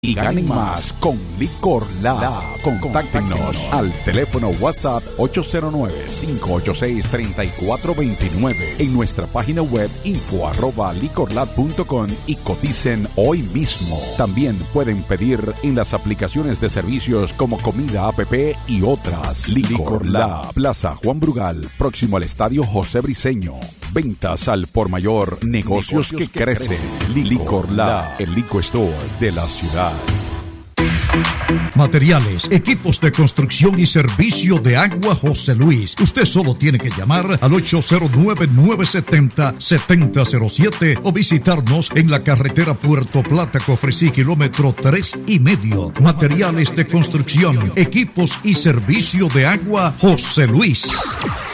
y ganen más con Licor Lab. Contáctenos al teléfono WhatsApp 809-586-3429, en nuestra página web info@licorlab.com y coticen hoy mismo. También pueden pedir en las aplicaciones de servicios como Comida App y otras. Licor Lab, Plaza Juan Brugal, próximo al Estadio José Briceño. Ventas al por mayor, negocios que crecen. Licor Lab, el liquor store de la ciudad. Materiales, equipos de construcción y servicio de agua José Luis. Usted solo tiene que llamar al 809-970-7007 o visitarnos en la carretera Puerto Plata, Cofresí, kilómetro 3,5. Materiales de construcción, equipos y servicio de agua José Luis.